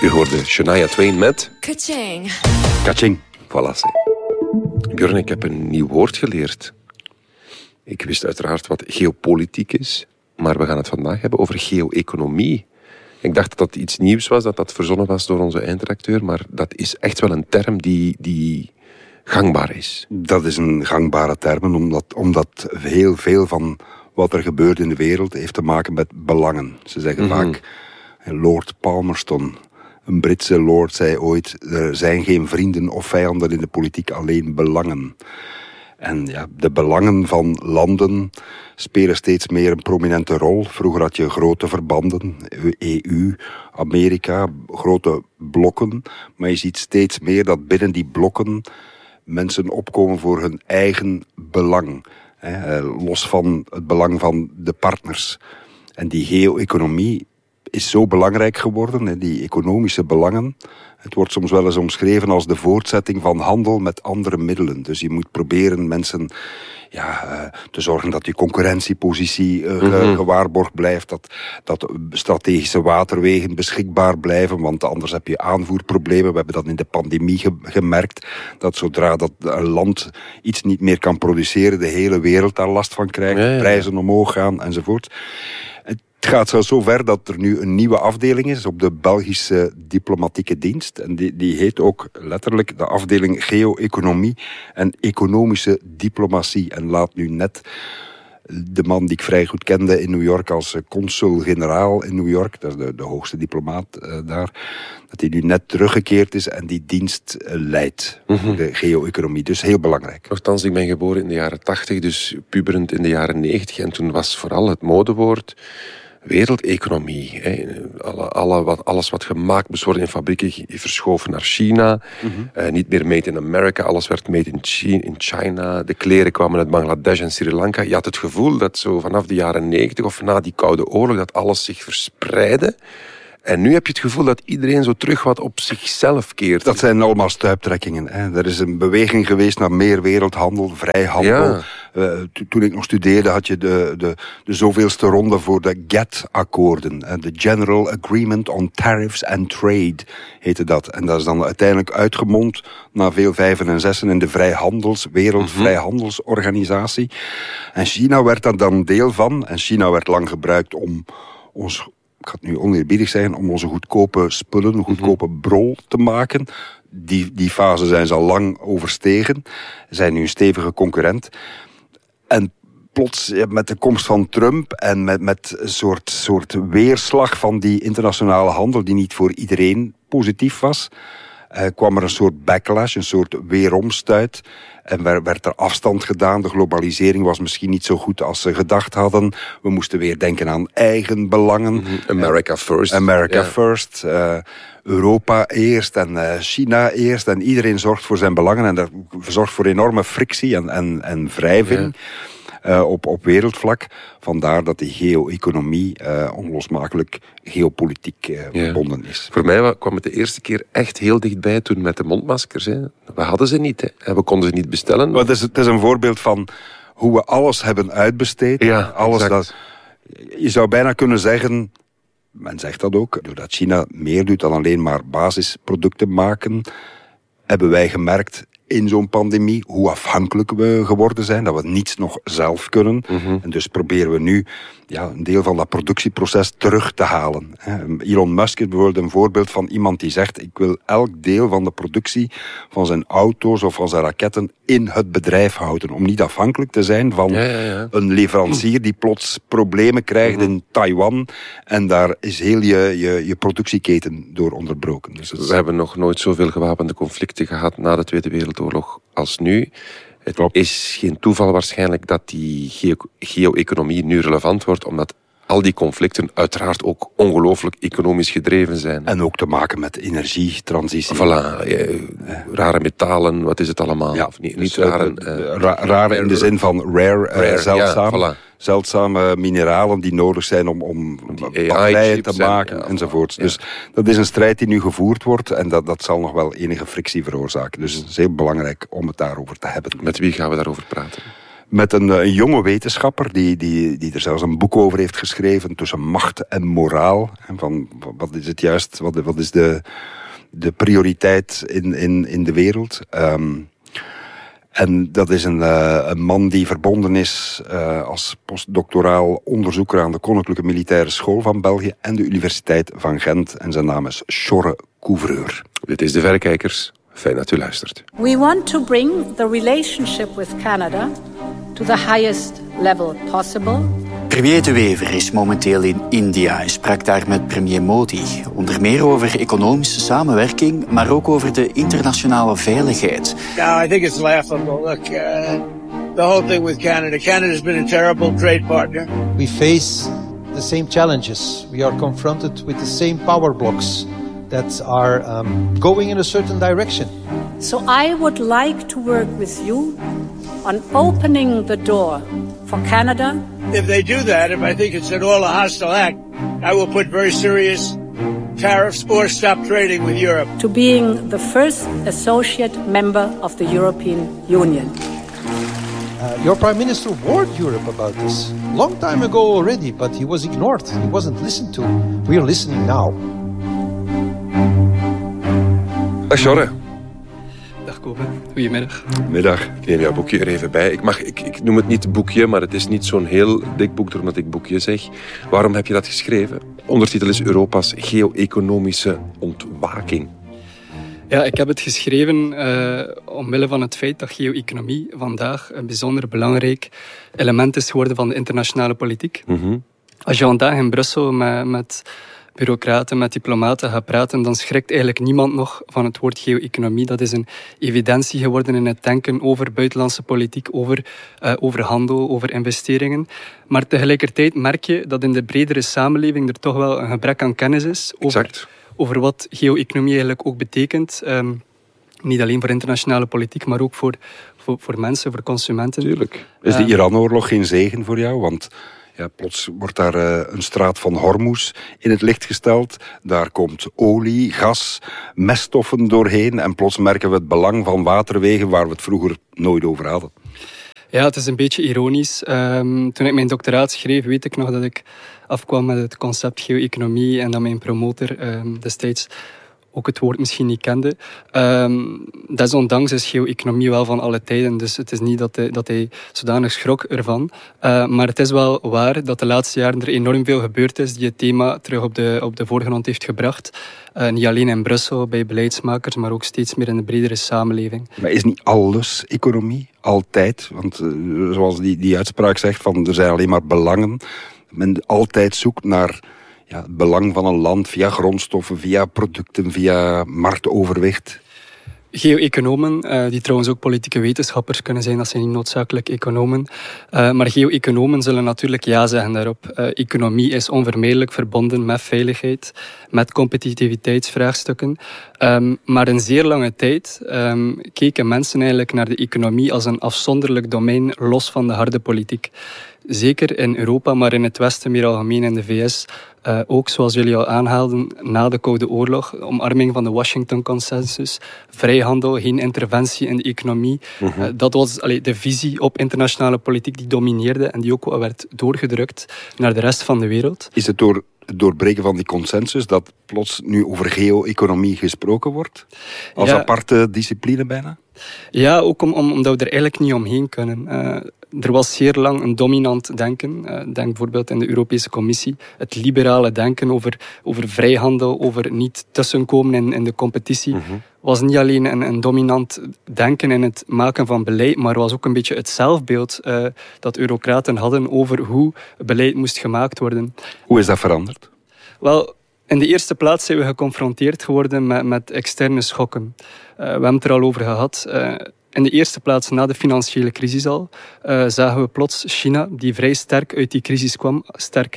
U hoorde Shania Twain met... Kaching. Kaching. Voilà. Björn, ik heb een nieuw woord geleerd. Ik wist uiteraard wat geopolitiek is, maar we gaan het vandaag hebben over geo-economie. Ik dacht dat dat iets nieuws was, dat dat verzonnen was door onze eindredacteur, maar dat is echt wel een term die gangbaar is. Dat is een gangbare term, omdat heel veel van wat er gebeurt in de wereld heeft te maken met belangen. Ze zeggen vaak, Lord Palmerston, een Britse lord, zei ooit, er zijn geen vrienden of vijanden in de politiek, alleen belangen. En ja, de belangen van landen spelen steeds meer een prominente rol. Vroeger had je grote verbanden, EU, Amerika, grote blokken. Maar je ziet steeds meer dat binnen die blokken mensen opkomen voor hun eigen belang. Los van het belang van de partners. En die geo-economie is zo belangrijk geworden, die economische belangen. Het wordt soms wel eens omschreven als de voortzetting van handel met andere middelen. Dus je moet proberen mensen te zorgen dat je concurrentiepositie gewaarborgd blijft, dat strategische waterwegen beschikbaar blijven, want anders heb je aanvoerproblemen. We hebben dat in de pandemie gemerkt, dat zodra dat een land iets niet meer kan produceren, de hele wereld daar last van krijgt, prijzen omhoog gaan enzovoort. Het gaat zelfs zo ver dat er nu een nieuwe afdeling is op de Belgische diplomatieke dienst. En die heet ook letterlijk de afdeling geo-economie en economische diplomatie. En laat nu net de man die ik vrij goed kende in New York als consul-generaal in New York, dat is de hoogste diplomaat daar, dat hij nu net teruggekeerd is en die dienst leidt, de geo-economie. Dus heel belangrijk. Nochtans, ik ben geboren in de jaren 80, dus puberend in de jaren 90. En toen was vooral het modewoord wereldeconomie. Alles wat gemaakt moest worden in fabrieken verschoven naar China. Niet meer made in America, alles werd made in China. De kleren kwamen uit Bangladesh en Sri Lanka. Je had het gevoel dat zo vanaf de jaren 90 of na die Koude Oorlog dat alles zich verspreidde. En nu heb je het gevoel dat iedereen zo terug wat op zichzelf keert. Dat zijn allemaal stuiptrekkingen. Er is een beweging geweest naar meer wereldhandel, vrijhandel. Ja. Toen ik nog studeerde had je de zoveelste ronde voor de GATT-akkoorden. De General Agreement on Tariffs and Trade heette dat. En dat is dan uiteindelijk uitgemond na veel vijven en zessen in de Wereldvrijhandelsorganisatie. En China werd daar dan deel van. En China werd lang gebruikt om ons, ik ga het nu oneerbiedig zeggen, om onze goedkope spullen, goedkope brol te maken. Die fase zijn ze al lang overstegen. Zijn nu een stevige concurrent. En plots, met de komst van Trump en met een soort weerslag van die internationale handel, die niet voor iedereen positief was, kwam er een soort backlash, een soort weeromstuit. En werd er afstand gedaan. De globalisering was misschien niet zo goed als ze gedacht hadden. We moesten weer denken aan eigen belangen. America first. America first. Europa eerst en China eerst. En iedereen zorgt voor zijn belangen. En dat zorgt voor enorme frictie en wrijving. Op wereldvlak. Vandaar dat die geo-economie onlosmakelijk geopolitiek verbonden is. Voor mij kwam het de eerste keer echt heel dichtbij toen met de mondmaskers. We hadden ze niet. We konden ze niet bestellen. Maar het is een voorbeeld van hoe we alles hebben uitbesteed. Ja, alles dat, je zou bijna kunnen zeggen, men zegt dat ook, doordat China meer doet dan alleen maar basisproducten maken, hebben wij gemerkt in zo'n pandemie hoe afhankelijk we geworden zijn, dat we niets nog zelf kunnen. En dus proberen we nu een deel van dat productieproces terug te halen. Elon Musk is bijvoorbeeld een voorbeeld van iemand die zegt, ik wil elk deel van de productie van zijn auto's of van zijn raketten in het bedrijf houden, om niet afhankelijk te zijn van een leverancier die plots problemen krijgt in Taiwan en daar is heel je productieketen door onderbroken. Dus we hebben nog nooit zoveel gewapende conflicten gehad na de Tweede Wereldoorlog als nu. Het is geen toeval waarschijnlijk dat die geo-economie nu relevant wordt, omdat al die conflicten uiteraard ook ongelooflijk economisch gedreven zijn. En ook te maken met energietransitie. Voilà, rare metalen, wat is het allemaal? Ja, of niet dus rare in de zin van rare zeldzaam. Ja, voilà. Zeldzame mineralen die nodig zijn om batterijen te maken enzovoort. Dus dat is een strijd die nu gevoerd wordt en dat zal nog wel enige frictie veroorzaken. Dus het is heel belangrijk om het daarover te hebben. Met wie gaan we daarover praten? met een jonge wetenschapper die er zelfs een boek over heeft geschreven, Tussen macht en moraal. En van wat is het juist, wat is de prioriteit in de wereld. En dat is een man die verbonden is als postdoctoraal onderzoeker aan de Koninklijke Militaire School van België en de Universiteit van Gent. En zijn naam is Sjorre Couvreur. Dit is De Verrekijkers. Fijn dat u luistert. We want to bring the relationship with Canada to the highest level possible. Premier De Wever is momenteel in India en sprak daar met premier Modi. Onder meer over economische samenwerking, maar ook over de internationale veiligheid. I think it's laughable. Look, the whole thing with Canada. Canada's been a terrible trade partner. We face the same challenges. We are confronted with the same power blocks that are going in a certain direction. So I would like to work with you on opening the door for Canada. If they do that, if I think it's at all a hostile act, I will put very serious tariffs or stop trading with Europe. To being the first associate member of the European Union. Your Prime Minister warned Europe about this long time ago already, but he was ignored. He wasn't listened to. We are listening now. Dag Sjorre. Dag Kobe, goedemiddag. Middag. Ik neem jouw boekje er even bij. Ik noem het niet boekje, maar het is niet zo'n heel dik boek, omdat ik boekje zeg. Waarom heb je dat geschreven? Ondertitel is Europa's geo-economische ontwaking. Ja, ik heb het geschreven omwille van het feit dat geo-economie vandaag een bijzonder belangrijk element is geworden van de internationale politiek. Mm-hmm. Als je vandaag in Brussel met bureaucraten, met diplomaten gaat praten, dan schrikt eigenlijk niemand nog van het woord geo-economie. Dat is een evidentie geworden in het denken over buitenlandse politiek, over handel, over investeringen. Maar tegelijkertijd merk je dat in de bredere samenleving er toch wel een gebrek aan kennis is over wat geo-economie eigenlijk ook betekent. Niet alleen voor internationale politiek, maar ook voor mensen, voor consumenten. Tuurlijk. Is de Iran-oorlog geen zegen voor jou? Want ja, plots wordt daar een straat van Hormuz in het licht gesteld. Daar komt olie, gas, meststoffen doorheen. En plots merken we het belang van waterwegen waar we het vroeger nooit over hadden. Ja, het is een beetje ironisch. Toen ik mijn doctoraat schreef, weet ik nog dat ik afkwam met het concept geo-economie en dat mijn promotor destijds ook het woord misschien niet kende. Desondanks is geo-economie wel van alle tijden, dus het is niet dat hij zodanig schrok ervan. Maar het is wel waar dat de laatste jaren er enorm veel gebeurd is die het thema terug op de voorgrond heeft gebracht. Niet alleen in Brussel, bij beleidsmakers, maar ook steeds meer in de bredere samenleving. Maar is niet alles economie? Altijd? Want zoals die uitspraak zegt, van er zijn alleen maar belangen. Men altijd zoekt naar het belang van een land via grondstoffen, via producten, via marktoverwicht. Geo-economen, die trouwens ook politieke wetenschappers kunnen zijn, dat zijn niet noodzakelijk economen. Maar geo-economen zullen natuurlijk ja zeggen daarop. Economie is onvermijdelijk verbonden met veiligheid, met competitiviteitsvraagstukken. Maar een zeer lange tijd keken mensen eigenlijk naar de economie als een afzonderlijk domein, los van de harde politiek. Zeker in Europa, maar in het Westen meer algemeen in de VS. Ook, zoals jullie al aanhaalden, na de Koude Oorlog, omarming van de Washington-consensus, vrijhandel, geen interventie in de economie. Dat was de visie op internationale politiek die domineerde en die ook werd doorgedrukt naar de rest van de wereld. Is het door het doorbreken van die consensus dat plots nu over geo-economie gesproken wordt? Als aparte discipline bijna? Ja, ook omdat we er eigenlijk niet omheen kunnen. Er was zeer lang een dominant denken. Denk bijvoorbeeld in de Europese Commissie. Het liberale denken over vrijhandel, over niet tussenkomen in de competitie. Was niet alleen een dominant denken in het maken van beleid, maar was ook een beetje het zelfbeeld dat eurocraten hadden over hoe beleid moest gemaakt worden. Hoe is dat veranderd? Wel, in de eerste plaats zijn we geconfronteerd geworden met externe schokken. We hebben het er al over gehad. In de eerste plaats, na de financiële crisis al, zagen we plots China, die vrij sterk uit die crisis kwam.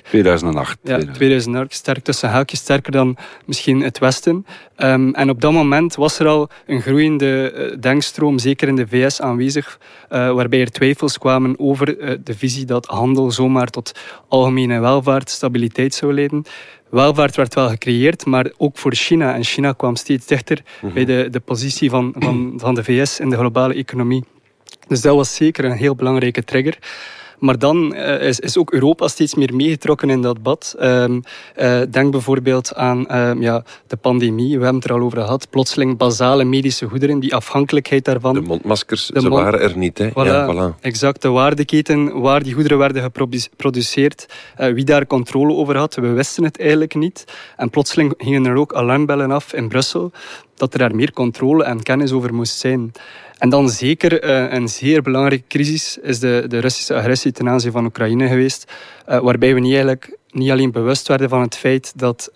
2008. Ja, 2008. Sterk tussen haakjes, sterker dan misschien het Westen. En op dat moment was er al een groeiende denkstroom, zeker in de VS aanwezig, waarbij er twijfels kwamen over de visie dat handel zomaar tot algemene welvaart, stabiliteit zou leiden. Welvaart werd wel gecreëerd, maar ook voor China. En China kwam steeds dichter bij de positie van de VS in de globale economie. Dus dat was zeker een heel belangrijke trigger. Maar dan is ook Europa steeds meer meegetrokken in dat bad. Denk bijvoorbeeld aan de pandemie. We hebben het er al over gehad. Plotseling basale medische goederen, die afhankelijkheid daarvan. De mondmaskers, ze waren er niet. Hè? Voilà, ja, voilà. Exact, de waardeketen waar die goederen werden geproduceerd. Wie daar controle over had, we wisten het eigenlijk niet. En plotseling gingen er ook alarmbellen af in Brussel dat er daar meer controle en kennis over moest zijn. En dan zeker een zeer belangrijke crisis is de Russische agressie ten aanzien van Oekraïne geweest, waarbij we niet alleen bewust werden van het feit dat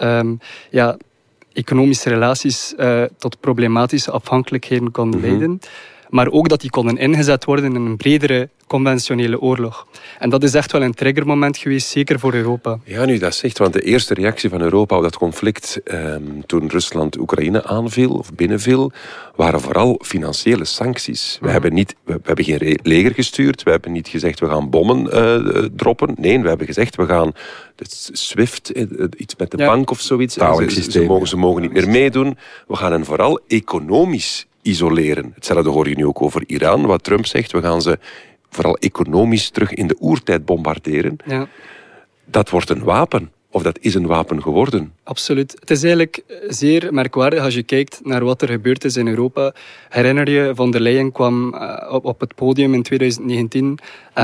economische relaties tot problematische afhankelijkheden konden leiden, maar ook dat die konden ingezet worden in een bredere conventionele oorlog. En dat is echt wel een triggermoment geweest, zeker voor Europa. Ja, nu dat zegt, want de eerste reactie van Europa op dat conflict toen Rusland Oekraïne aanviel of binnenviel, waren vooral financiële sancties. We hebben geen leger gestuurd, we hebben niet gezegd we gaan bommen droppen. Nee, we hebben gezegd we gaan SWIFT, iets met de bank of zoiets. Ze mogen niet meer meedoen. We gaan hen vooral economisch isoleren. Hetzelfde hoor je nu ook over Iran, wat Trump zegt. We gaan ze vooral economisch terug in de oertijd bombarderen. Ja. Dat wordt een wapen. Of dat is een wapen geworden. Absoluut. Het is eigenlijk zeer merkwaardig als je kijkt naar wat er gebeurd is in Europa. Herinner je, von der Leyen kwam op het podium in 2019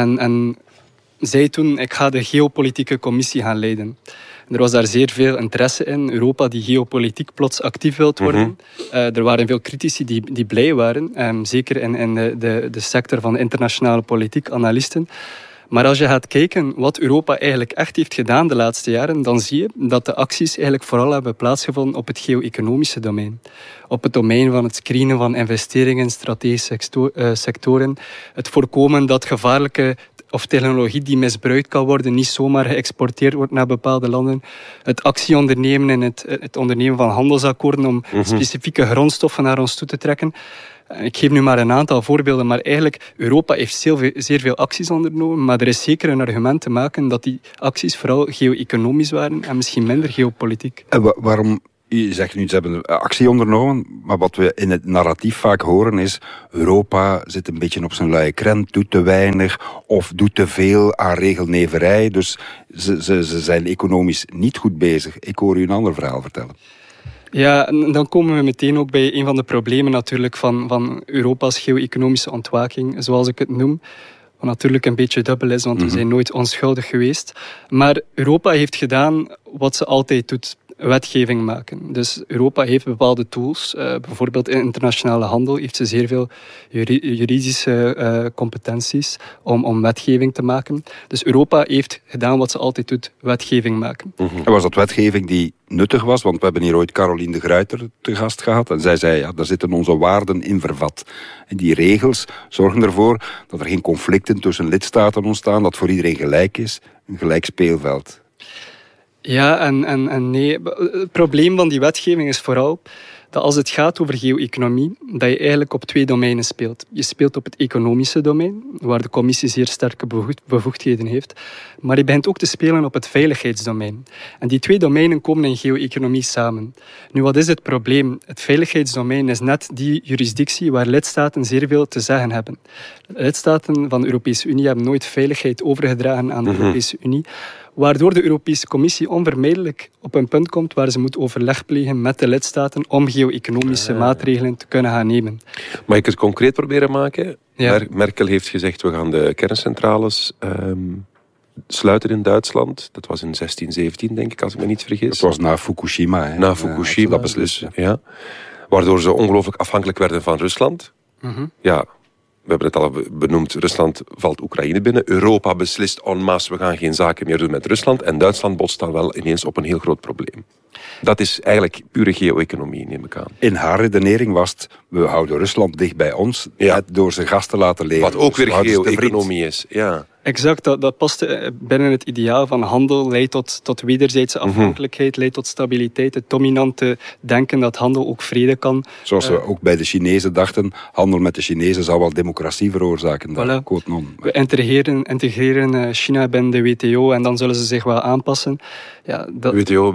en zei toen, ik ga de geopolitieke commissie gaan leiden. Er was daar zeer veel interesse in. Europa die geopolitiek plots actief wil worden. Er waren veel critici die blij waren. Zeker in de sector van de internationale politiek, analisten. Maar als je gaat kijken wat Europa eigenlijk echt heeft gedaan de laatste jaren, dan zie je dat de acties eigenlijk vooral hebben plaatsgevonden op het geo-economische domein. Op het domein van het screenen van investeringen in strategische sectoren. Het voorkomen dat gevaarlijke of technologie die misbruikt kan worden, niet zomaar geëxporteerd wordt naar bepaalde landen. Het actie ondernemen en het ondernemen van handelsakkoorden om specifieke grondstoffen naar ons toe te trekken. Ik geef nu maar een aantal voorbeelden, maar eigenlijk Europa heeft zeer veel acties ondernomen, maar er is zeker een argument te maken dat die acties vooral geo-economisch waren en misschien minder geopolitiek. Waarom? Je zegt nu, ze hebben actie ondernomen, maar wat we in het narratief vaak horen is Europa zit een beetje op zijn luie krent, doet te weinig of doet te veel aan regelneverij. Dus ze zijn economisch niet goed bezig. Ik hoor u een ander verhaal vertellen. Ja, en dan komen we meteen ook bij een van de problemen natuurlijk van Europa's geo-economische ontwaking, zoals ik het noem. Wat natuurlijk een beetje dubbel is, want we zijn nooit onschuldig geweest. Maar Europa heeft gedaan wat ze altijd doet. Wetgeving maken. Dus Europa heeft bepaalde tools. Bijvoorbeeld in internationale handel heeft ze zeer veel juridische competenties om wetgeving te maken. Dus Europa heeft gedaan wat ze altijd doet, wetgeving maken. En was dat wetgeving die nuttig was? Want we hebben hier ooit Caroline de Gruyter te gast gehad. En zij zei, daar zitten onze waarden in vervat. En die regels zorgen ervoor dat er geen conflicten tussen lidstaten ontstaan, dat voor iedereen gelijk is. Een gelijk speelveld. Ja en nee. Het probleem van die wetgeving is vooral dat als het gaat over geo-economie, dat je eigenlijk op 2 domeinen speelt. Je speelt op het economische domein, waar de commissie zeer sterke bevoegdheden heeft. Maar je begint ook te spelen op het veiligheidsdomein. En die 2 domeinen komen in geo-economie samen. Nu, wat is het probleem? Het veiligheidsdomein is net die jurisdictie waar lidstaten zeer veel te zeggen hebben. Lidstaten van de Europese Unie hebben nooit veiligheid overgedragen aan de Europese Unie, waardoor de Europese Commissie onvermijdelijk op een punt komt waar ze moet overleg plegen met de lidstaten om geo-economische maatregelen te kunnen gaan nemen. Mag ik het concreet proberen maken? Ja. Merkel heeft gezegd, we gaan de kerncentrales sluiten in Duitsland. Dat was in 1617, denk ik, als ik me niet vergis. Dat was na Fukushima. Hè? Na Fukushima. Dat beslist. Dus, ja. Waardoor ze ongelooflijk afhankelijk werden van Rusland. Ja. We hebben het al benoemd, Rusland valt Oekraïne binnen. Europa beslist en masse, we gaan geen zaken meer doen met Rusland. En Duitsland botst dan wel ineens op een heel groot probleem. Dat is eigenlijk pure geo-economie, neem ik aan. In haar redenering was het, we houden Rusland dicht bij ons, door zijn gas te laten leven. Wat ook weer geo-economie is, ja. Exact, dat past binnen het ideaal van handel leidt tot wederzijdse afhankelijkheid, leidt tot stabiliteit. Het dominante denken dat handel ook vrede kan. Zoals we ook bij de Chinezen dachten, handel met de Chinezen zou wel democratie veroorzaken. Voilà. We integreren China binnen de WTO en dan zullen ze zich wel aanpassen. Ja, WTO,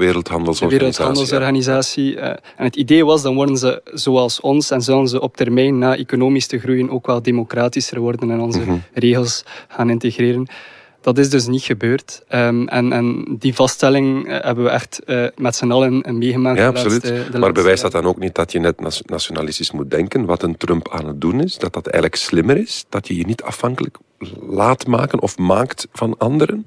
Wereldhandelsorganisatie. En het idee was, dan worden ze zoals ons en zullen ze op termijn na economisch te groeien ook wel democratischer worden en onze regels gaan integreren. Dat is dus niet gebeurd. En die vaststelling hebben we echt met z'n allen meegemaakt. Ja, absoluut. Maar bewijst dat dan ook niet dat je net nationalistisch moet denken, wat een Trump aan het doen is? Dat eigenlijk slimmer is? Dat je je niet afhankelijk laat maken of maakt van anderen?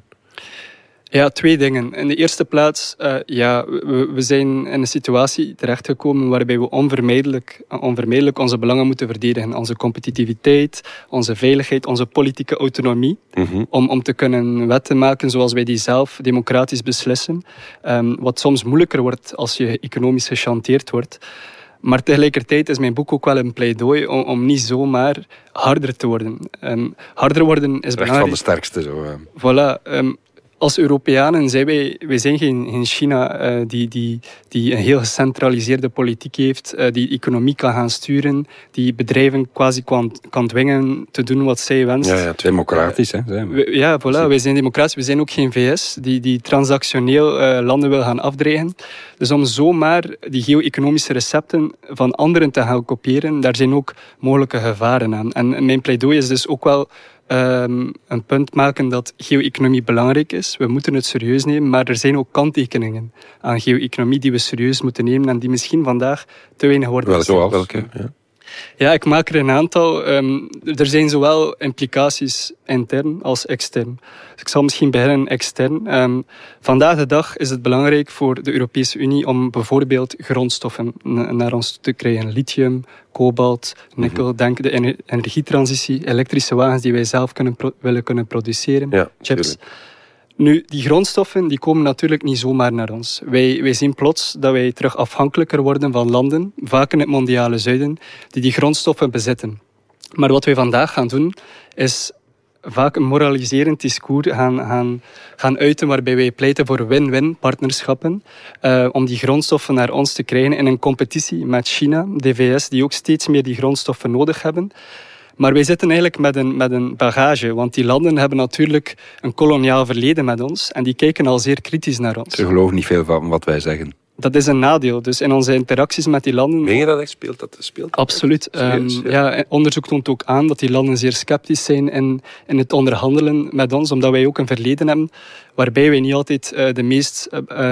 Ja, 2 dingen. In de eerste plaats, we zijn in een situatie terechtgekomen waarbij we onvermijdelijk onze belangen moeten verdedigen. Onze competitiviteit, onze veiligheid, onze politieke autonomie. Om te kunnen wetten maken zoals wij die zelf democratisch beslissen. Wat soms moeilijker wordt als je economisch gechanteerd wordt. Maar tegelijkertijd is mijn boek ook wel een pleidooi om niet zomaar harder te worden. Harder worden is belangrijk. Recht van de sterkste. Zo. Voilà. Als Europeanen zijn wij zijn geen China die een heel gecentraliseerde politiek heeft, die economie kan gaan sturen, die bedrijven quasi kan dwingen te doen wat zij wensen. Ja, democratisch zijn we. Ja, voilà, wij zijn democratisch. We zijn ook geen VS die transactioneel landen wil gaan afdreigen. Dus om zomaar die geo-economische recepten van anderen te gaan kopiëren, daar zijn ook mogelijke gevaren aan. En mijn pleidooi is dus ook wel een punt maken dat geo-economie belangrijk is. We moeten het serieus nemen, maar er zijn ook kanttekeningen aan geo-economie die we serieus moeten nemen en die misschien vandaag te weinig worden. Welke? Ja, ik maak er een aantal. Er zijn zowel implicaties intern als extern. Dus ik zal misschien beginnen extern. Vandaag de dag is het belangrijk voor de Europese Unie om bijvoorbeeld grondstoffen naar ons te krijgen. Lithium, kobalt, nikkel. Denk de energietransitie, elektrische wagens die wij zelf willen kunnen produceren, chips. Tuurlijk. Nu, die grondstoffen die komen natuurlijk niet zomaar naar ons. Wij zien plots dat wij terug afhankelijker worden van landen, vaak in het mondiale zuiden, die grondstoffen bezitten. Maar wat wij vandaag gaan doen, is vaak een moraliserend discours gaan uiten waarbij wij pleiten voor win-win partnerschappen om die grondstoffen naar ons te krijgen in een competitie met China, de VS, die ook steeds meer die grondstoffen nodig hebben. Maar wij zitten eigenlijk met een bagage, want die landen hebben natuurlijk een koloniaal verleden met ons en die kijken al zeer kritisch naar ons. Ze geloven niet veel van wat wij zeggen. Dat is een nadeel. Dus in onze interacties met die landen... Meen je dat echt speelt? Absoluut. Onderzoek toont ook aan dat die landen zeer sceptisch zijn in het onderhandelen met ons, omdat wij ook een verleden hebben waarbij wij niet altijd de meest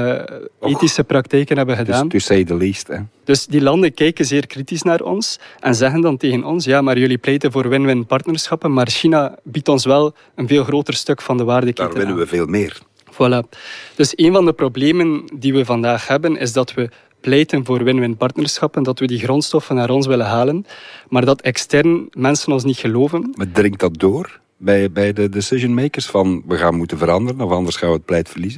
ethische praktijken hebben gedaan. To say the least. Hè. Dus die landen kijken zeer kritisch naar ons en zeggen dan tegen ons, ja, maar jullie pleiten voor win-win partnerschappen, maar China biedt ons wel een veel groter stuk van de waardeketen aan. Daar willen we veel meer. Voilà. Dus een van de problemen die we vandaag hebben, is dat we pleiten voor win-win partnerschappen, dat we die grondstoffen naar ons willen halen, maar dat extern mensen ons niet geloven. Maar dringt dat door bij de decision makers van we gaan moeten veranderen of anders gaan we het pleit verliezen?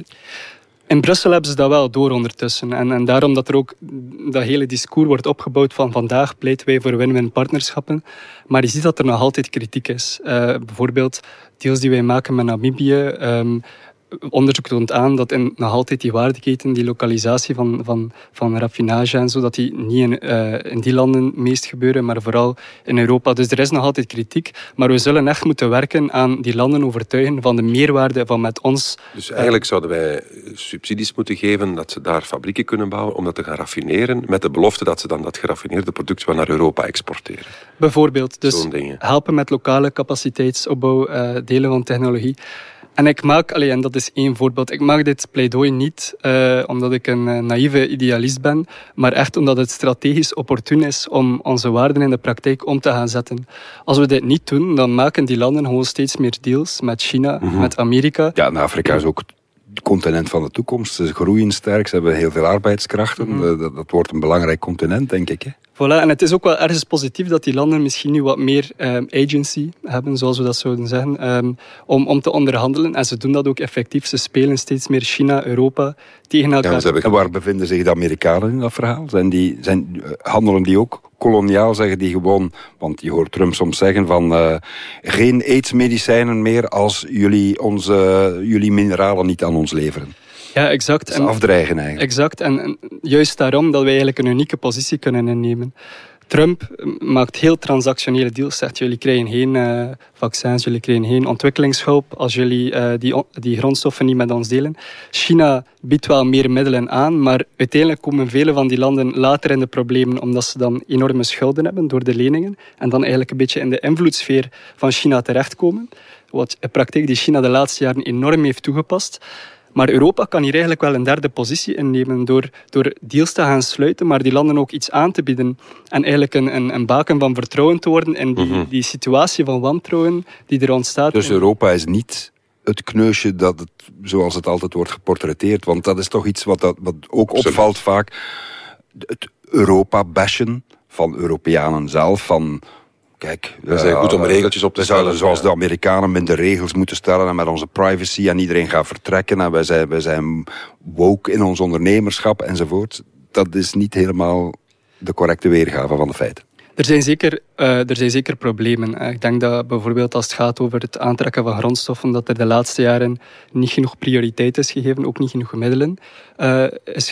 In Brussel hebben ze dat wel door ondertussen. En daarom dat er ook dat hele discours wordt opgebouwd van vandaag pleiten wij voor win-win partnerschappen. Maar je ziet dat er nog altijd kritiek is. Bijvoorbeeld deals die wij maken met Namibië. Onderzoek toont aan dat nog altijd die waardeketen, die lokalisatie van raffinage en zo, dat die niet in die landen meest gebeuren, maar vooral in Europa. Dus er is nog altijd kritiek, maar we zullen echt moeten werken aan die landen overtuigen van de meerwaarde van met ons. Dus eigenlijk zouden wij subsidies moeten geven dat ze daar fabrieken kunnen bouwen om dat te gaan raffineren, met de belofte dat ze dan dat geraffineerde product wel naar Europa exporteren. Bijvoorbeeld. Dus helpen met lokale capaciteitsopbouw, delen van technologie. En ik maak, en dat is één voorbeeld, ik maak dit pleidooi niet omdat ik een naïeve idealist ben, maar echt omdat het strategisch opportun is om onze waarden in de praktijk om te gaan zetten. Als we dit niet doen, dan maken die landen gewoon steeds meer deals met China, met Amerika. Ja, en Afrika is ook het continent van de toekomst. Ze groeien sterk, ze hebben heel veel arbeidskrachten. Dat wordt een belangrijk continent, denk ik. Hè? Voilà, en het is ook wel ergens positief dat die landen misschien nu wat meer agency hebben, zoals we dat zouden zeggen, om te onderhandelen. En ze doen dat ook effectief. Ze spelen steeds meer China, Europa tegen elkaar. Ja, en waar bevinden zich de Amerikanen in dat verhaal? Handelen die ook koloniaal, zeggen die gewoon... Want je hoort Trump soms zeggen van... geen aidsmedicijnen meer als jullie mineralen niet aan ons leveren. Ja, exact. Dat is afdreigen eigenlijk. Exact. En juist daarom dat wij eigenlijk een unieke positie kunnen innemen. Trump maakt heel transactionele deals. Zegt, jullie krijgen geen vaccins, jullie krijgen geen ontwikkelingshulp als jullie die grondstoffen niet met ons delen. China biedt wel meer middelen aan, maar uiteindelijk komen vele van die landen later in de problemen omdat ze dan enorme schulden hebben door de leningen en dan eigenlijk een beetje in de invloedssfeer van China terechtkomen. Wat een praktijk die China de laatste jaren enorm heeft toegepast. Maar Europa kan hier eigenlijk wel een derde positie innemen door deals te gaan sluiten, maar die landen ook iets aan te bieden. En eigenlijk een baken van vertrouwen te worden in die situatie van wantrouwen die er ontstaat. Dus Europa is niet het kneusje zoals het altijd wordt geportretteerd. Want dat is toch iets wat ook opvalt vaak. Het Europa-bashen van Europeanen zelf, van... Kijk, we zijn goed om regeltjes op te stellen. We zouden, zoals de Amerikanen, minder regels moeten stellen en met onze privacy en iedereen gaat vertrekken en wij zijn woke in ons ondernemerschap enzovoort. Dat is niet helemaal de correcte weergave van de feiten. Er zijn zeker problemen. Ik denk dat bijvoorbeeld als het gaat over het aantrekken van grondstoffen, dat er de laatste jaren niet genoeg prioriteit is gegeven, ook niet genoeg middelen is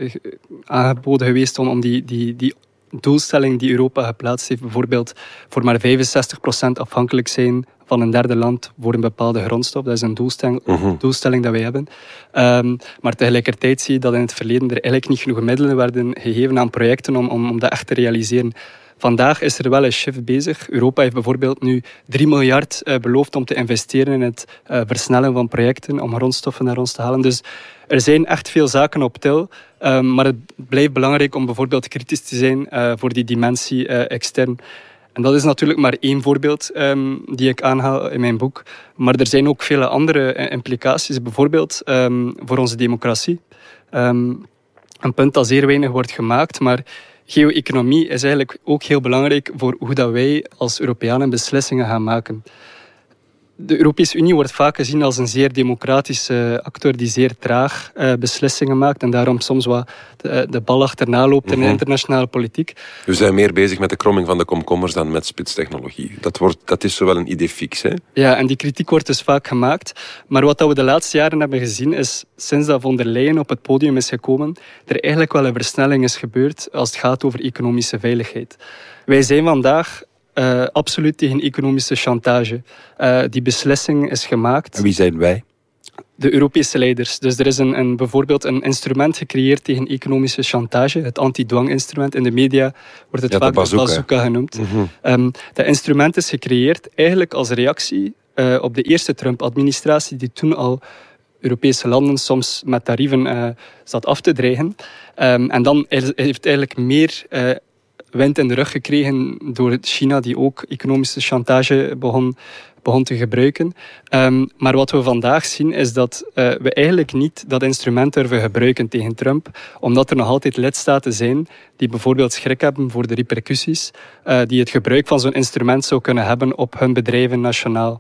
aangeboden geweest om die doelstelling die Europa geplaatst heeft, bijvoorbeeld voor maar 65% afhankelijk zijn van een derde land voor een bepaalde grondstof. Dat is een doelstelling dat wij hebben. Maar tegelijkertijd zie je dat in het verleden er eigenlijk niet genoeg middelen werden gegeven aan projecten om dat echt te realiseren. Vandaag is er wel een shift bezig. Europa heeft bijvoorbeeld nu 3 miljard beloofd om te investeren in het versnellen van projecten om grondstoffen naar ons te halen. Dus er zijn echt veel zaken op til. Maar het blijft belangrijk om bijvoorbeeld kritisch te zijn voor die dimensie extern. En dat is natuurlijk maar één voorbeeld die ik aanhaal in mijn boek. Maar er zijn ook vele andere implicaties. Bijvoorbeeld voor onze democratie. Een punt dat zeer weinig wordt gemaakt, maar geo-economie is eigenlijk ook heel belangrijk voor hoe dat wij als Europeanen beslissingen gaan maken. De Europese Unie wordt vaak gezien als een zeer democratische actor die zeer traag beslissingen maakt en daarom soms wat de bal achterna loopt in de internationale politiek. We zijn meer bezig met de kromming van de komkommers dan met spitstechnologie. Dat is zowel een idee fix, hè? Ja, en die kritiek wordt dus vaak gemaakt. Maar wat we de laatste jaren hebben gezien is, sinds dat von der Leyen op het podium is gekomen, er eigenlijk wel een versnelling is gebeurd als het gaat over economische veiligheid. Wij zijn vandaag absoluut tegen economische chantage. Die beslissing is gemaakt. En wie zijn wij? De Europese leiders. Dus er is bijvoorbeeld een instrument gecreëerd tegen economische chantage. Het anti-dwanginstrument. In de media wordt het vaak de bazooka genoemd. Dat instrument is gecreëerd eigenlijk als reactie op de eerste Trump-administratie die toen al Europese landen soms met tarieven zat af te dreigen. En dan heeft eigenlijk meer wind in de rug gekregen door China, die ook economische chantage begon te gebruiken. Maar wat we vandaag zien is dat we eigenlijk niet dat instrument durven gebruiken tegen Trump, omdat er nog altijd lidstaten zijn die bijvoorbeeld schrik hebben voor de repercussies, die het gebruik van zo'n instrument zou kunnen hebben op hun bedrijven nationaal.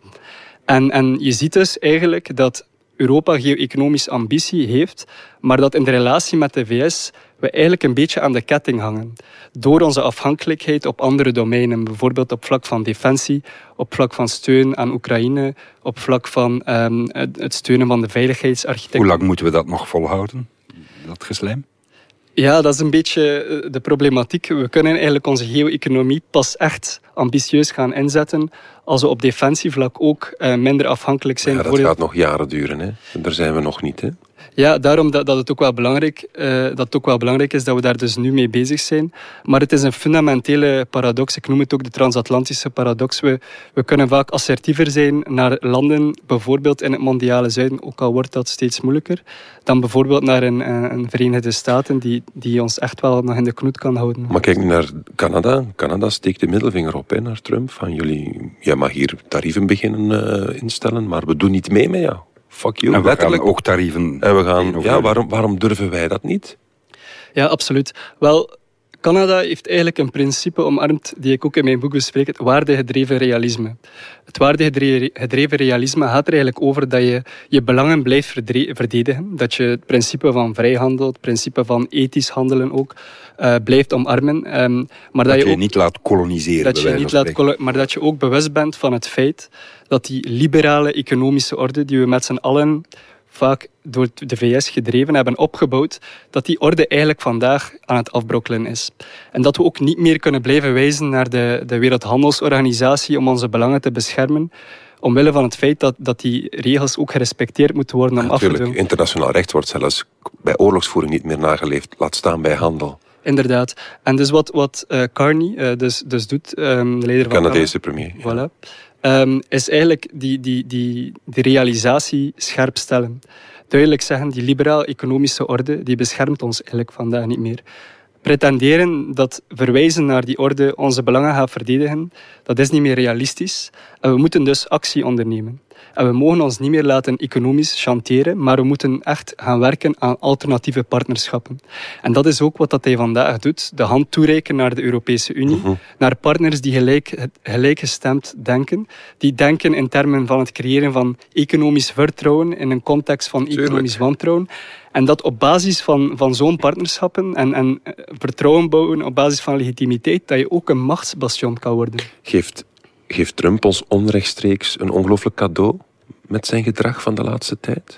En je ziet dus eigenlijk dat Europa geo-economisch ambitie heeft, maar dat in de relatie met de VS we eigenlijk een beetje aan de ketting hangen. Door onze afhankelijkheid op andere domeinen, bijvoorbeeld op vlak van defensie, op vlak van steun aan Oekraïne, op vlak van het steunen van de veiligheidsarchitectuur. Hoe lang moeten we dat nog volhouden, dat geslijm? Ja, dat is een beetje de problematiek. We kunnen eigenlijk onze geo-economie pas echt ambitieus gaan inzetten als we op defensievlak ook minder afhankelijk zijn. Ja, dat gaat nog jaren duren, hè? Daar zijn we nog niet, hè? Ja, daarom dat het ook wel belangrijk is dat we daar dus nu mee bezig zijn. Maar het is een fundamentele paradox. Ik noem het ook de transatlantische paradox. We kunnen vaak assertiever zijn naar landen, bijvoorbeeld in het mondiale zuiden, ook al wordt dat steeds moeilijker, dan bijvoorbeeld naar een Verenigde Staten die ons echt wel nog in de knoet kan houden. Maar kijk nu naar Canada. Canada steekt de middelvinger op, hè, naar Trump. Van jij mag hier tarieven beginnen instellen, maar we doen niet mee met jou. Fuck you. En we gaan ook tarieven. En we gaan, waarom durven wij dat niet? Ja, absoluut. Wel, Canada heeft eigenlijk een principe omarmd die ik ook in mijn boek bespreek, het waardegedreven realisme. Het waardegedreven realisme gaat er eigenlijk over dat je je belangen blijft verdedigen. Dat je het principe van vrijhandel, het principe van ethisch handelen ook blijft omarmen. Maar dat je ook niet laat koloniseren. Maar dat je ook bewust bent van het feit dat die liberale economische orde die we met z'n allen vaak door de VS gedreven hebben opgebouwd, dat die orde eigenlijk vandaag aan het afbrokkelen is. En dat we ook niet meer kunnen blijven wijzen naar de Wereldhandelsorganisatie om onze belangen te beschermen, omwille van het feit dat die regels ook gerespecteerd moeten worden om af te doen. Natuurlijk, internationaal recht wordt zelfs bij oorlogsvoering niet meer nageleefd, laat staan bij handel. Inderdaad. En dus wat Carney dus doet, de leider van Canadese premier. Ja. Voilà. Is eigenlijk die realisatie scherp stellen. Duidelijk zeggen, die liberaal-economische orde die beschermt ons eigenlijk vandaag niet meer. Pretenderen dat verwijzen naar die orde onze belangen gaat verdedigen, dat is niet meer realistisch. En we moeten dus actie ondernemen. En we mogen ons niet meer laten economisch chanteren, maar we moeten echt gaan werken aan alternatieve partnerschappen. En dat is ook wat hij vandaag doet. De hand toereiken naar de Europese Unie, naar partners die gelijkgestemd denken. Die denken in termen van het creëren van economisch vertrouwen in een context van economisch wantrouwen. En dat op basis van zo'n partnerschappen en vertrouwen bouwen op basis van legitimiteit, dat je ook een machtsbastion kan worden. Geeft Trump ons onrechtstreeks een ongelooflijk cadeau met zijn gedrag van de laatste tijd?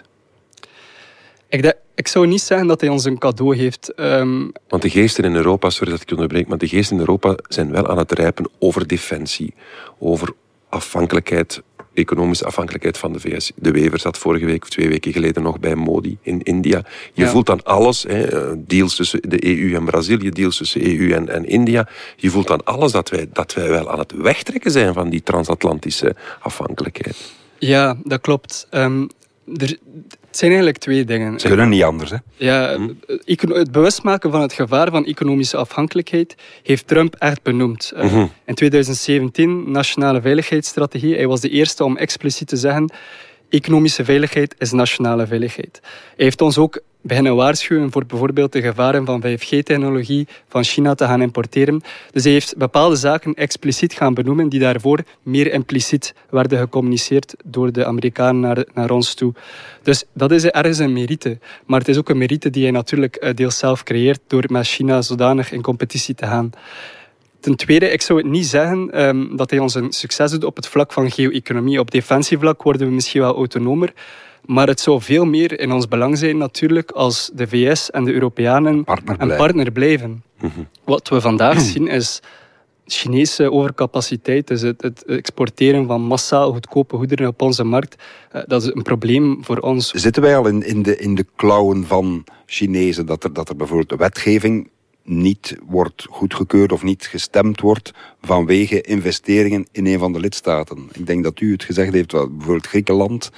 Ik zou niet zeggen dat hij ons een cadeau heeft. Want de geesten in Europa, sorry dat ik je onderbreek, maar de geesten in Europa zijn wel aan het rijpen over defensie, over afhankelijkheid, economische afhankelijkheid van de VS. De Wever zat vorige week of 2 weken geleden nog bij Modi in India. Je voelt aan alles, deals tussen de EU en Brazilië, deals tussen EU en India. Je voelt aan alles dat wij wel aan het wegtrekken zijn van die transatlantische afhankelijkheid. Ja, dat klopt. Het zijn eigenlijk 2 dingen. Ze kunnen niet anders, hè? Ja, het bewustmaken van het gevaar van economische afhankelijkheid heeft Trump echt benoemd. In 2017, nationale veiligheidsstrategie. Hij was de eerste om expliciet te zeggen: economische veiligheid is nationale veiligheid. Hij heeft ons ook beginnen waarschuwen voor bijvoorbeeld de gevaren van 5G-technologie van China te gaan importeren. Dus hij heeft bepaalde zaken expliciet gaan benoemen die daarvoor meer impliciet werden gecommuniceerd door de Amerikanen naar ons toe. Dus dat is ergens een merite. Maar het is ook een merite die hij natuurlijk deels zelf creëert door met China zodanig in competitie te gaan. Ten tweede, ik zou het niet zeggen dat hij ons een succes doet op het vlak van geo-economie. Op defensievlak worden we misschien wel autonomer. Maar het zou veel meer in ons belang zijn natuurlijk als de VS en de Europeanen een partner blijven. Wat we vandaag zien is Chinese overcapaciteit, dus het exporteren van massaal goedkope goederen op onze markt. Dat is een probleem voor ons. Zitten wij al in de klauwen van Chinezen dat er bijvoorbeeld de wetgeving niet wordt goedgekeurd of niet gestemd wordt vanwege investeringen in een van de lidstaten? Ik denk dat u het gezegd heeft, bijvoorbeeld Griekenland.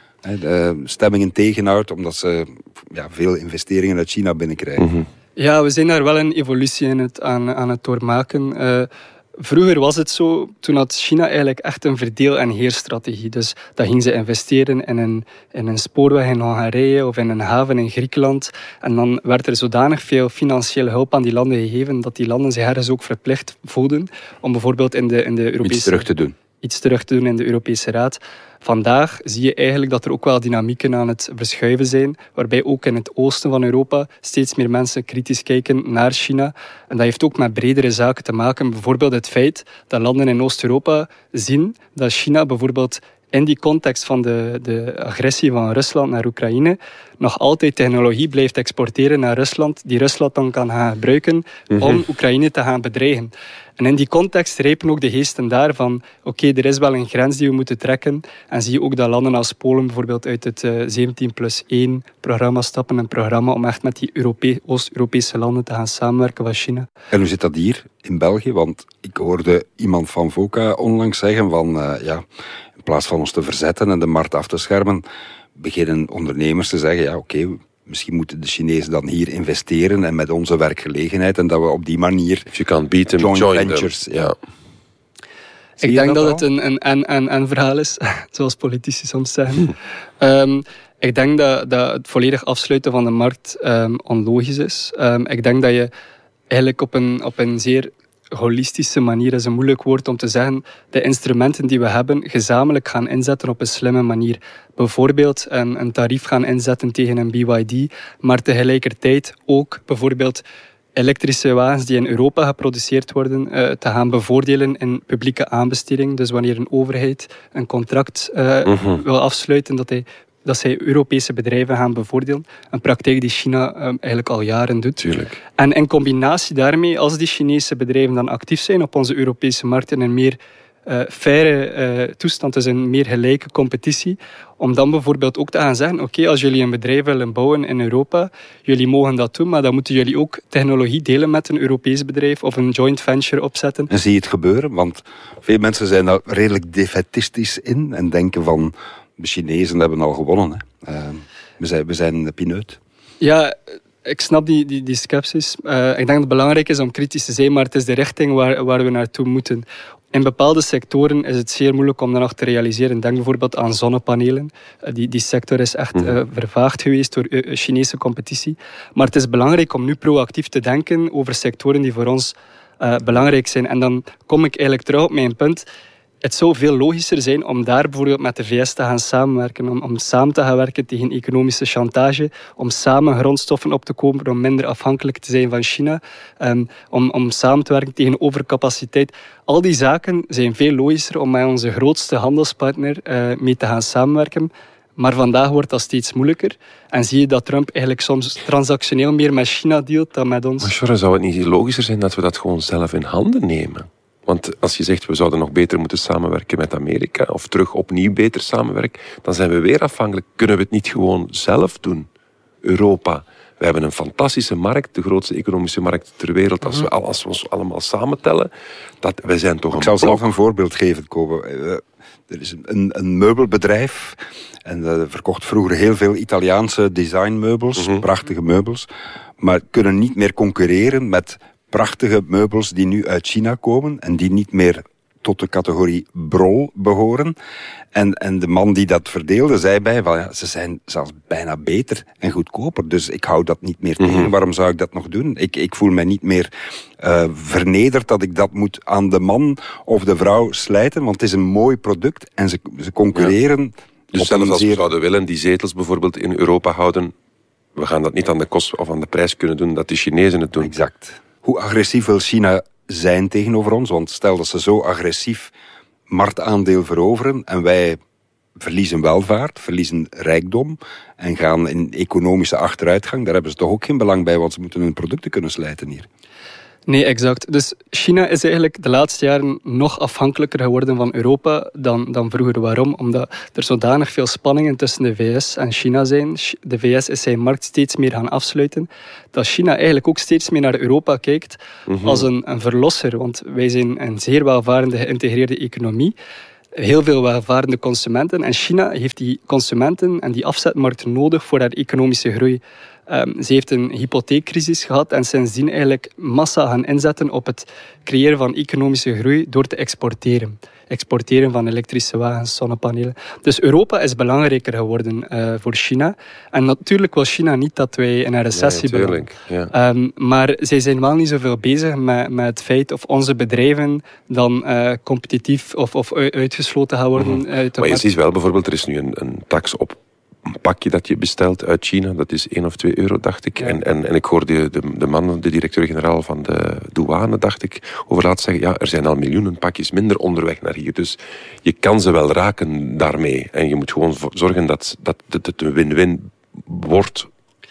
De stemmingen tegenhoudt omdat ze veel investeringen uit China binnenkrijgen. Ja, we zijn daar wel een evolutie aan het doormaken. Vroeger was het zo, toen had China eigenlijk echt een verdeel- en heerstrategie. Dus dan ging ze investeren in een spoorweg in Hongarije of in een haven in Griekenland. En dan werd er zodanig veel financiële hulp aan die landen gegeven dat die landen zich ergens ook verplicht voelden om bijvoorbeeld in de Europese... Iets terug te doen in de Europese Raad. Vandaag zie je eigenlijk dat er ook wel dynamieken aan het verschuiven zijn, waarbij ook in het oosten van Europa steeds meer mensen kritisch kijken naar China. En dat heeft ook met bredere zaken te maken. Bijvoorbeeld het feit dat landen in Oost-Europa zien dat China bijvoorbeeld in die context van de agressie van Rusland naar Oekraïne nog altijd technologie blijft exporteren naar Rusland, die Rusland dan kan gaan gebruiken om Oekraïne te gaan bedreigen. En in die context rijpen ook de geesten daar van oké, er is wel een grens die we moeten trekken. En zie je ook dat landen als Polen bijvoorbeeld uit het 17+1 programma stappen. Een programma om echt met die Oost-Europese landen te gaan samenwerken van China. En hoe zit dat hier in België? Want ik hoorde iemand van VOCA onlangs zeggen van in plaats van ons te verzetten en de markt af te schermen, beginnen ondernemers te zeggen oké, misschien moeten de Chinezen dan hier investeren en met onze werkgelegenheid en dat we op die manier if you can't beat them, join ventures. Ja. Ik denk dat het een verhaal is, zoals politici soms zeggen. Ik denk dat het volledig afsluiten van de markt onlogisch is. Ik denk dat je eigenlijk op een zeer holistische manier, is een moeilijk woord om te zeggen, de instrumenten die we hebben gezamenlijk gaan inzetten op een slimme manier. Bijvoorbeeld een tarief gaan inzetten tegen een BYD, maar tegelijkertijd ook bijvoorbeeld elektrische wagens die in Europa geproduceerd worden te gaan bevoordelen in publieke aanbesteding. Dus wanneer een overheid een contract wil afsluiten, dat zij Europese bedrijven gaan bevoordelen. Een praktijk die China eigenlijk al jaren doet. Tuurlijk. En in combinatie daarmee, als die Chinese bedrijven dan actief zijn op onze Europese markt in een meer faire toestand, dus een meer gelijke competitie, om dan bijvoorbeeld ook te gaan zeggen, oké, als jullie een bedrijf willen bouwen in Europa, jullie mogen dat doen, maar dan moeten jullie ook technologie delen met een Europees bedrijf of een joint venture opzetten. En zie je het gebeuren? Want veel mensen zijn daar redelijk defetistisch in en denken van, de Chinezen hebben al gewonnen. We zijn pineut. Ja, ik snap die scepsis. Ik denk dat het belangrijk is om kritisch te zijn, maar het is de richting waar we naartoe moeten. In bepaalde sectoren is het zeer moeilijk om dat nog te realiseren. Denk bijvoorbeeld aan zonnepanelen. Die sector is echt vervaagd geweest door Chinese competitie. Maar het is belangrijk om nu proactief te denken over sectoren die voor ons belangrijk zijn. En dan kom ik eigenlijk terug op mijn punt. Het zou veel logischer zijn om daar bijvoorbeeld met de VS te gaan samenwerken. Om samen te gaan werken tegen economische chantage. Om samen grondstoffen op te kopen om minder afhankelijk te zijn van China. Om samen te werken tegen overcapaciteit. Al die zaken zijn veel logischer om met onze grootste handelspartner mee te gaan samenwerken. Maar vandaag wordt dat steeds moeilijker. En zie je dat Trump eigenlijk soms transactioneel meer met China dealt dan met ons. Maar Sjora, zou het niet logischer zijn dat we dat gewoon zelf in handen nemen? Want als je zegt, we zouden nog beter moeten samenwerken met Amerika, of terug opnieuw beter samenwerken, dan zijn we weer afhankelijk. Kunnen we het niet gewoon zelf doen? Europa. We hebben een fantastische markt, de grootste economische markt ter wereld. Als we ons allemaal samentellen, wij zijn toch een Ik zal blok. zelf een voorbeeld geven, Kobe. Er is een meubelbedrijf en dat verkocht vroeger heel veel Italiaanse designmeubels, prachtige meubels, maar kunnen niet meer concurreren met prachtige meubels die nu uit China komen en die niet meer tot de categorie brol behoren. En de man die dat verdeelde zei bij, ze zijn zelfs bijna beter en goedkoper, dus ik hou dat niet meer tegen. Waarom zou ik dat nog doen? Ik voel mij niet meer vernederd dat ik dat moet aan de man of de vrouw slijten, want het is een mooi product en ze concurreren. Ja. Dus zelfs als we zouden willen die zetels bijvoorbeeld in Europa houden, we gaan dat niet aan de kost of aan de prijs kunnen doen dat de Chinezen het doen. Exact. Hoe agressief wil China zijn tegenover ons? Want stel dat ze zo agressief marktaandeel veroveren en wij verliezen welvaart, verliezen rijkdom en gaan in economische achteruitgang, daar hebben ze toch ook geen belang bij, want ze moeten hun producten kunnen slijten hier. Nee, exact. Dus China is eigenlijk de laatste jaren nog afhankelijker geworden van Europa dan vroeger. Waarom? Omdat er zodanig veel spanningen tussen de VS en China zijn. De VS is zijn markt steeds meer gaan afsluiten. Dat China eigenlijk ook steeds meer naar Europa kijkt als een verlosser. Want wij zijn een zeer welvarende geïntegreerde economie. Heel veel welvarende consumenten. En China heeft die consumenten en die afzetmarkt nodig voor haar economische groei. Ze heeft een hypotheekcrisis gehad en sindsdien eigenlijk massa gaan inzetten op het creëren van economische groei door te exporteren. Exporteren van elektrische wagens, zonnepanelen. Dus Europa is belangrijker geworden voor China. En natuurlijk wil China niet dat wij in een recessie belanden. Ja. Maar zij zijn wel niet zoveel bezig met het feit of onze bedrijven dan competitief of uitgesloten gaan worden uit de Maar je markt. ziet wel bijvoorbeeld, er is nu een tax op een pakje dat je bestelt uit China, dat is 1 of 2 euro, dacht ik. Ja. En ik hoorde de man, de directeur-generaal van de douane, dacht ik, over laatst zeggen, ja, er zijn al miljoenen pakjes minder onderweg naar hier. Dus je kan ze wel raken daarmee. En je moet gewoon zorgen dat het een win-win wordt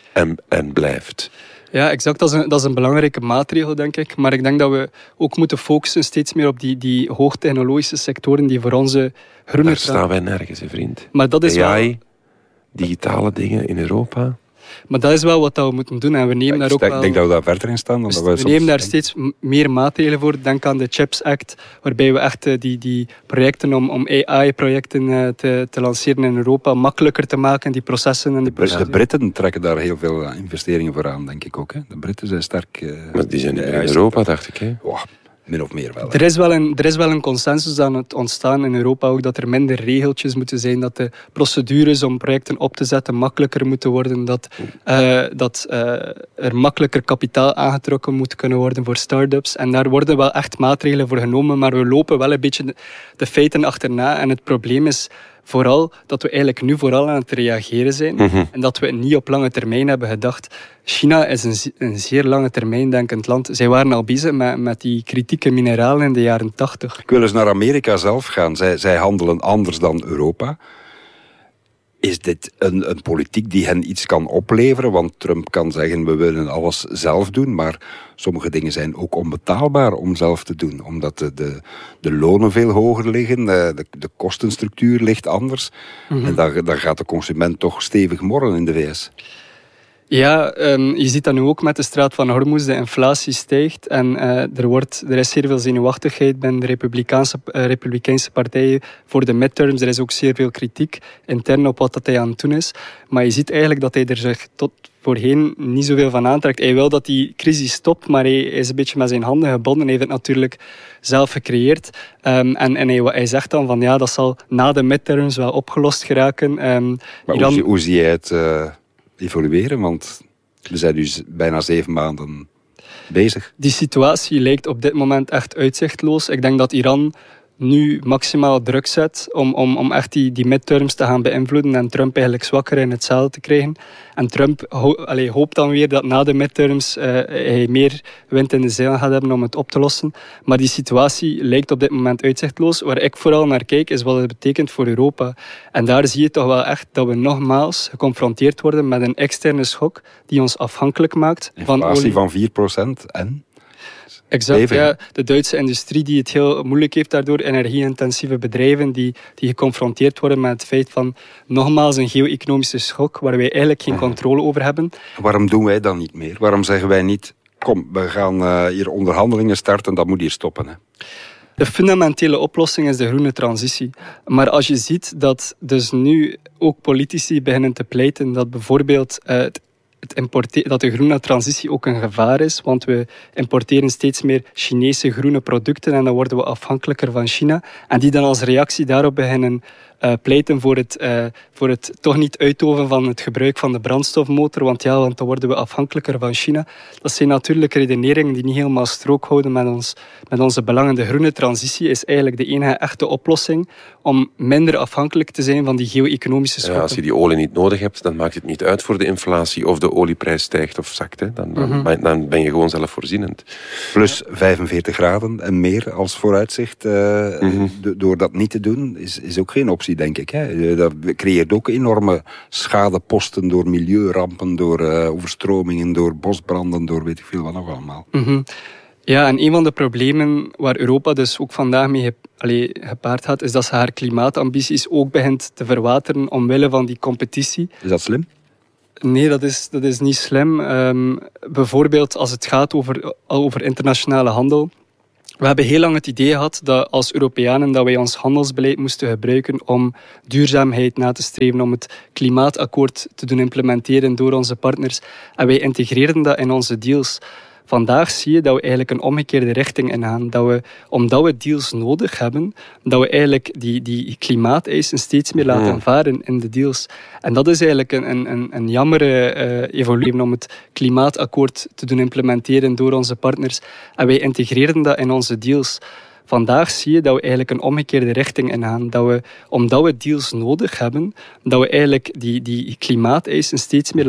en blijft. Ja, exact. Dat is een belangrijke maatregel, denk ik. Maar ik denk dat we ook moeten focussen steeds meer op die hoogtechnologische sectoren die voor onze groene... Daar staan wij nergens, hè, vriend. Maar dat is AI, wel... digitale dingen in Europa. Maar dat is wel wat we moeten doen. En we nemen daar ook wel... Ik denk dat we daar verder in staan. Dan dat we nemen daar steeds meer maatregelen voor. Denk aan de Chips Act, waarbij we echt die projecten om AI-projecten te lanceren in Europa makkelijker te maken, die processen en die processen. De Britten trekken daar heel veel investeringen voor aan, denk ik ook. Hè. De Britten zijn sterk... Maar die zijn in Europa, dacht ik. Hè? Oh, Min of meer wel. Er is wel een consensus aan het ontstaan in Europa ook, dat er minder regeltjes moeten zijn, dat de procedures om projecten op te zetten makkelijker moeten worden, dat er makkelijker kapitaal aangetrokken moet kunnen worden voor start-ups. En daar worden wel echt maatregelen voor genomen, maar we lopen wel een beetje de feiten achterna. En het probleem is vooral dat we eigenlijk nu vooral aan het reageren zijn en dat we niet op lange termijn hebben gedacht. China is een zeer lange termijn denkend land. Zij waren al bezig met die kritieke mineralen in de jaren 80. Ik wil eens naar Amerika zelf gaan. Zij handelen anders dan Europa. Is dit een politiek die hen iets kan opleveren? Want Trump kan zeggen, we willen alles zelf doen, maar sommige dingen zijn ook onbetaalbaar om zelf te doen. Omdat de lonen veel hoger liggen, de kostenstructuur ligt anders. En dan gaat de consument toch stevig morren in de VS. Ja, je ziet dat nu ook met de straat van Hormuz. De inflatie stijgt en er is zeer veel zenuwachtigheid binnen de Republikeinse partijen voor de midterms. Er is ook zeer veel kritiek intern op wat hij aan het doen is. Maar je ziet eigenlijk dat hij er zich tot voorheen niet zoveel van aantrekt. Hij wil dat die crisis stopt, maar hij is een beetje met zijn handen gebonden. Hij heeft het natuurlijk zelf gecreëerd. En hij zegt dan van ja, dat zal na de midterms wel opgelost geraken. Maar hoe zie jij het evolueren? Want we zijn nu bijna 7 maanden bezig. Die situatie lijkt op dit moment echt uitzichtloos. Ik denk dat Iran nu maximaal druk zet om echt die midterms te gaan beïnvloeden en Trump eigenlijk zwakker in het zadel te krijgen. En Trump hoopt dan weer dat na de midterms hij meer wind in de zeilen gaat hebben om het op te lossen. Maar die situatie lijkt op dit moment uitzichtloos. Waar ik vooral naar kijk is wat het betekent voor Europa. En daar zie je toch wel echt dat we nogmaals geconfronteerd worden met een externe schok die ons afhankelijk maakt van olie. Inflatie van 4% en? Exact, ja. De Duitse industrie die het heel moeilijk heeft daardoor, energie-intensieve bedrijven die geconfronteerd worden met het feit van nogmaals een geo-economische schok waar wij eigenlijk geen controle over hebben. Waarom doen wij dan niet meer? Waarom zeggen wij niet, kom, we gaan hier onderhandelingen starten, dat moet hier stoppen, hè? De fundamentele oplossing is de groene transitie. Maar als je ziet dat dus nu ook politici beginnen te pleiten dat bijvoorbeeld dat de groene transitie ook een gevaar is, want we importeren steeds meer Chinese groene producten en dan worden we afhankelijker van China. En die dan als reactie daarop beginnen pleiten voor het toch niet uitoven van het gebruik van de brandstofmotor, want dan worden we afhankelijker van China. Dat zijn natuurlijk redeneringen die niet helemaal strook houden met onze belangen. De groene transitie is eigenlijk de enige echte oplossing om minder afhankelijk te zijn van die geo-economische schokken. Ja, als je die olie niet nodig hebt, dan maakt het niet uit voor de inflatie of de olieprijs stijgt of zakt. Hè. Dan ben je gewoon zelfvoorzienend. Plus 45 graden en meer als vooruitzicht. Door dat niet te doen is ook geen optie, denk ik. Hè. Dat creëert ook enorme schadeposten door milieurampen, door overstromingen, door bosbranden, door weet ik veel wat nog allemaal. Ja, en een van de problemen waar Europa dus ook vandaag mee gepaard gaat, is dat ze haar klimaatambities ook begint te verwateren omwille van die competitie. Is dat slim? Nee, dat is niet slim. Bijvoorbeeld als het gaat over internationale handel. We hebben heel lang het idee gehad dat als Europeanen dat wij ons handelsbeleid moesten gebruiken om duurzaamheid na te streven, om het klimaatakkoord te doen implementeren door onze partners. En wij integreerden dat in onze deals. Vandaag zie je dat we eigenlijk een omgekeerde richting ingaan. Omdat we deals nodig hebben, dat we eigenlijk die klimaateisen steeds meer laten varen in de deals. En dat is eigenlijk een jammere evolutie om het klimaatakkoord te doen implementeren door onze partners. En wij integreren dat in onze deals. Vandaag zie je dat we eigenlijk een omgekeerde richting ingaan. Omdat we deals nodig hebben, dat we eigenlijk die klimaateisen steeds meer